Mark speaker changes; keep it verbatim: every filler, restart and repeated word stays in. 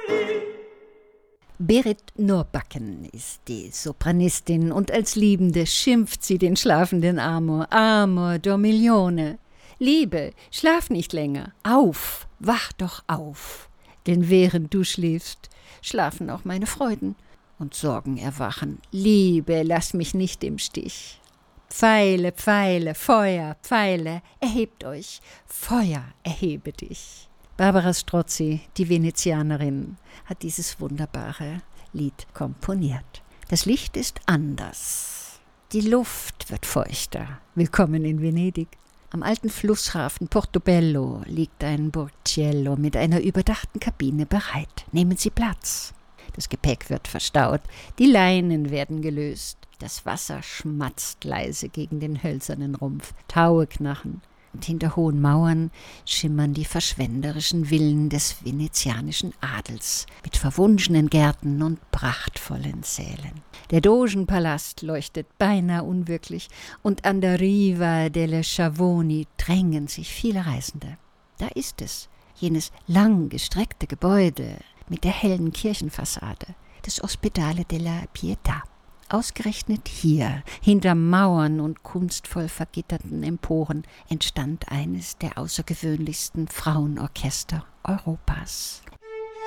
Speaker 1: Berit Norrbacken ist die Sopranistin und als Liebende schimpft sie den schlafenden Amor. Amor, Dormiglione. Liebe, schlaf nicht länger. Auf, wach doch auf. Denn während du schläfst, schlafen auch meine Freuden und Sorgen erwachen. Liebe, lass mich nicht im Stich. Pfeile, Pfeile, Feuer, Pfeile, erhebt euch. Feuer, erhebe dich. Barbara Strozzi, die Venezianerin, hat dieses wunderbare Lied komponiert. Das Licht ist anders. Die Luft wird feuchter. Willkommen in Venedig. Am alten Flusshafen Portobello liegt ein Burchiello mit einer überdachten Kabine bereit. Nehmen Sie Platz. Das Gepäck wird verstaut, die Leinen werden gelöst. Das Wasser schmatzt leise gegen den hölzernen Rumpf. Taue knachen. Und hinter hohen Mauern schimmern die verschwenderischen Villen des venezianischen Adels mit verwunschenen Gärten und prachtvollen Sälen. Der Dogenpalast leuchtet beinahe unwirklich und an der Riva delle Schiavoni drängen sich viele Reisende. Da ist es, jenes langgestreckte Gebäude mit der hellen Kirchenfassade, das Ospedale della Pietà. Ausgerechnet hier, hinter Mauern und kunstvoll vergitterten Emporen, entstand eines der außergewöhnlichsten Frauenorchester Europas.